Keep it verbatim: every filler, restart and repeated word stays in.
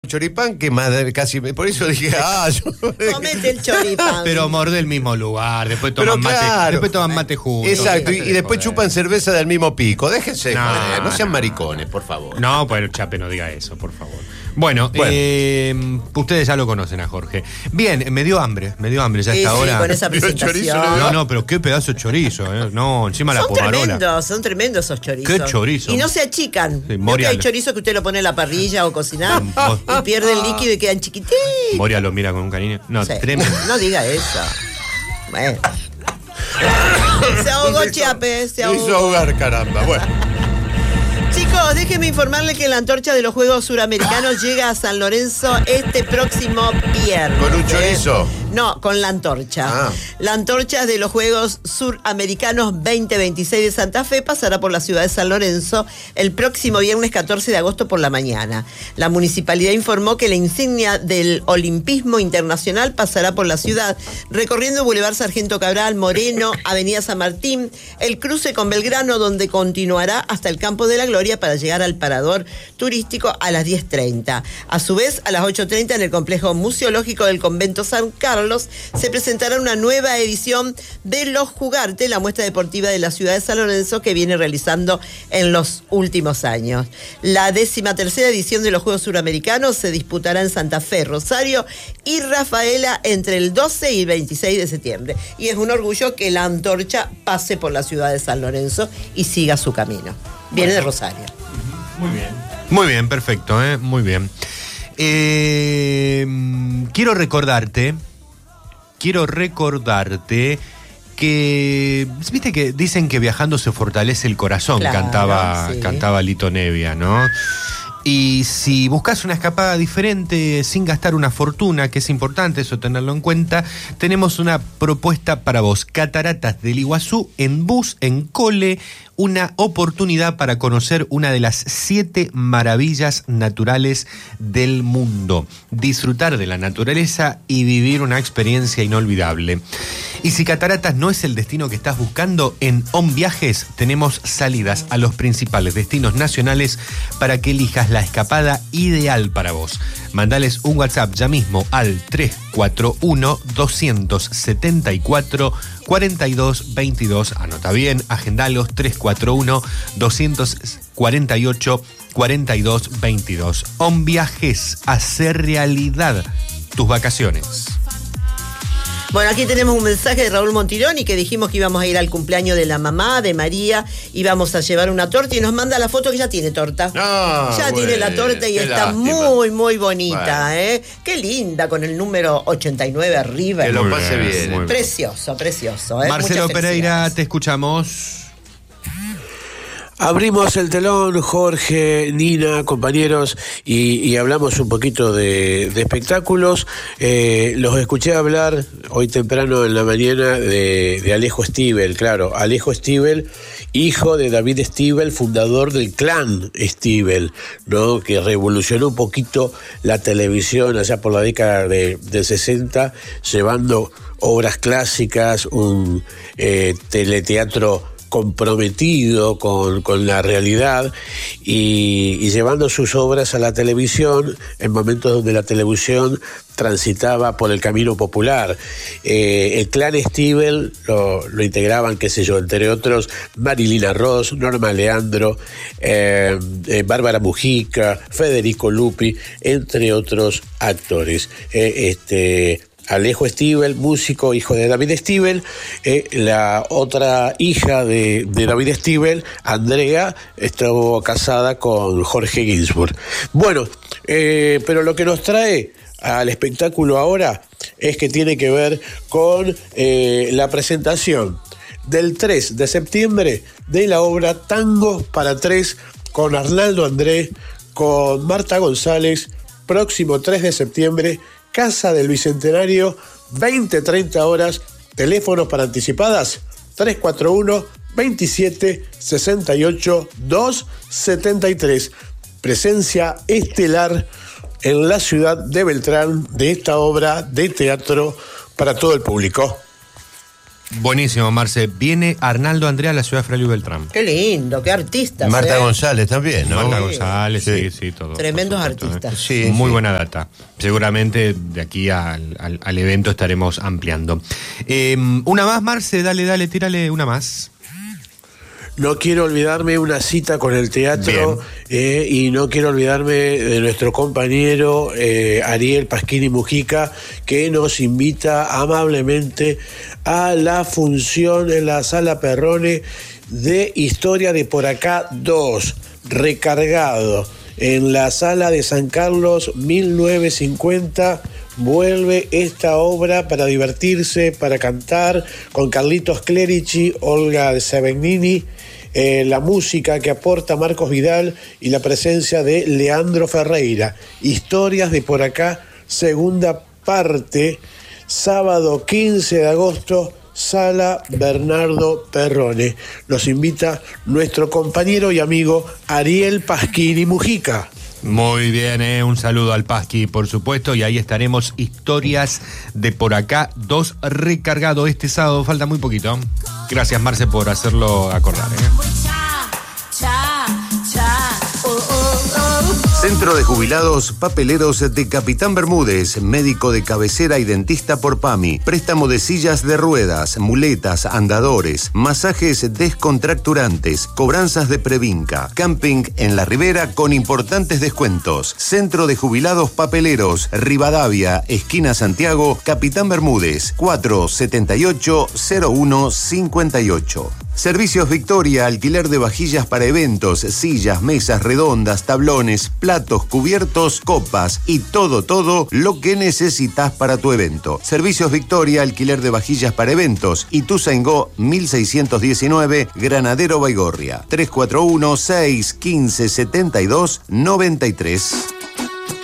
Choripán que más de, casi por eso dije ah yo... comete el choripán pero morde el mismo lugar, después toman Pero mate, claro. después toman mate juntos. Exacto, y, y después joder. chupan cerveza del mismo pico. Déjense, No, joder, no sean no. maricones, por favor. No, pues el Chape no diga eso, por favor. Bueno, Bueno. Eh, ustedes ya lo conocen a Jorge. Bien, me dio hambre, me dio hambre ya a Sí, esta sí, hora. con esa Pero el chorizo presentación. No, no, pero qué pedazo de chorizo, ¿eh? No, encima la Son pomarola. tremendos, son tremendos esos chorizos. ¿Qué chorizo? Y no se achican. Sí, ¿No Moria que hay lo- chorizo que usted lo pone en la parrilla o cocinar y pierde el líquido y quedan chiquititos? Moria lo mira con un cariño. No, Sí. tremendo. No diga eso. Bueno. Se ahogó Me hizo- Chiape, se me hizo ahogó. ahogar, caramba. Bueno, Chicos, déjenme informarle que la antorcha de los Juegos Suramericanos llega a San Lorenzo este próximo viernes. ¿con un ¿eh? chorizo? No, con la antorcha. Ah. La antorcha de los Juegos Suramericanos veinte veintiséis de Santa Fe pasará por la ciudad de San Lorenzo el próximo viernes catorce de agosto por la mañana. La municipalidad informó que la insignia del Olimpismo Internacional pasará por la ciudad, recorriendo Boulevard Sargento Cabral, Moreno, Avenida San Martín, el cruce con Belgrano, donde continuará hasta el Campo de la Gloria para llegar al parador turístico a las diez treinta. A su vez, a las ocho treinta en el complejo museológico del Convento San Carlos se presentará una nueva edición de Los Jugarte, la muestra deportiva de la ciudad de San Lorenzo que viene realizando en los últimos años. La décima tercera edición de los Juegos Suramericanos se disputará en Santa Fe, Rosario y Rafaela entre el doce y el veintiséis de septiembre. Y es un orgullo que la antorcha pase por la ciudad de San Lorenzo y siga su camino. Viene de Rosario. Muy bien. Muy bien, perfecto, ¿eh? Muy bien. Eh, quiero recordarte, quiero recordarte que, viste que dicen que viajando se fortalece el corazón, Claro, cantaba, sí. cantaba Lito Nevia, ¿no? Y si buscas una escapada diferente sin gastar una fortuna, que es importante eso tenerlo en cuenta, tenemos una propuesta para vos. Cataratas del Iguazú en bus, en cole, una oportunidad para conocer una de las siete maravillas naturales del mundo. Disfrutar de la naturaleza y vivir una experiencia inolvidable. Y si Cataratas no es el destino que estás buscando, en On Viajes tenemos salidas a los principales destinos nacionales para que elijas la escapada ideal para vos. Mandales un WhatsApp ya mismo al tres cuatro uno, dos siete cuatro, cuatro dos dos dos. Anota bien, agendalos tres cuatro uno, dos cuatro ocho, cuatro dos dos dos. On Viajes, hacer realidad tus vacaciones. Bueno, aquí tenemos un mensaje de Raúl Montironi que dijimos que íbamos a ir al cumpleaños de la mamá, de María, íbamos a llevar una torta y nos manda la foto que ya tiene torta. No, ya bueno, tiene la torta y qué está lástima. muy, muy bonita, Bueno. ¿eh? Qué linda, con el número ochenta y nueve arriba. Que lo Muy pase bien, bien. muy bien. Precioso, precioso, ¿eh? Marcelo Muchas Pereira, felicidades. te escuchamos. Abrimos el telón, Jorge, Nina, compañeros, y, y hablamos un poquito de, de espectáculos. Eh, los escuché hablar hoy temprano en la mañana de, de Alejo Stivel, claro, Alejo Stivel, hijo de David Stivel, fundador del clan Stivel, ¿no? Que revolucionó un poquito la televisión allá por la década de, de sesenta, llevando obras clásicas, un eh, teleteatro comprometido con, con la realidad y, y llevando sus obras a la televisión en momentos donde la televisión transitaba por el camino popular. Eh, el clan Stivel lo, lo integraban, qué sé yo, entre otros, Marilina Ross, Norma Leandro, eh, eh, Bárbara Mujica, Federico Lupi, entre otros actores. Eh, este... Alejo Stivel, músico, hijo de David Stivel. Eh, la otra hija de, de David Stivel, Andrea, estuvo casada con Jorge Ginsburg. Bueno, eh, pero lo que nos trae al espectáculo ahora es que tiene que ver con eh, la presentación del tres de septiembre de la obra Tango para Tres con Arnaldo André, con Marta González, próximo tres de septiembre, Casa del Bicentenario, veinte treinta horas, teléfonos para anticipadas, tres cuatro uno, veintisiete, sesenta y ocho, doscientos setenta y tres. Presencia estelar en la ciudad de Beltrán de esta obra de teatro para todo el público. Buenísimo, Marce. Viene Arnaldo Andrea a la ciudad de Frailu Beltrán. Qué lindo, qué artistas. Marta ¿eh? González también, ¿no? Marta Sí. González, sí, Sí. sí, todo. Tremendos por supuesto, artistas. ¿eh? Sí, Muy sí. buena data. Seguramente de aquí al, al, al evento estaremos ampliando. Eh, una más, Marce, dale, dale, tírale una más. No quiero olvidarme una cita con el teatro eh, y no quiero olvidarme de nuestro compañero eh, Ariel Pasquini Mujica, que nos invita amablemente a la función en la Sala Perrone de Historia de Por Acá dos, recargado en la Sala de San Carlos mil novecientos cincuenta. Vuelve esta obra para divertirse, para cantar, con Carlitos Clerici, Olga Sevegnini, eh, la música que aporta Marcos Vidal y la presencia de Leandro Ferreira. Historias de Por Acá, segunda parte, sábado quince de agosto, Sala Bernardo Perrone. Nos invita nuestro compañero y amigo Ariel Pasquini Mujica. Muy bien, eh, un saludo al Pasqui, por supuesto, y ahí estaremos. Historias de Por Acá dos recargado este sábado, falta muy poquito. Gracias, Marce, por hacerlo acordar. eh. Centro de Jubilados Papeleros de Capitán Bermúdez, médico de cabecera y dentista por PAMI, préstamo de sillas de ruedas, muletas, andadores, masajes descontracturantes, cobranzas de Previnca, camping en la Ribera con importantes descuentos. Centro de Jubilados Papeleros, Rivadavia, esquina Santiago, Capitán Bermúdez, cuatro setenta y ocho cero uno cincuenta y ocho. Servicios Victoria, alquiler de vajillas para eventos, sillas, mesas redondas, tablones, platos, cubiertos, copas y todo, todo lo que necesitas para tu evento. Servicios Victoria, alquiler de vajillas para eventos, Ituzaingó mil seiscientos diecinueve, Granadero Baigorria, tres cuatro uno, seis uno cinco, siete dos nueve tres.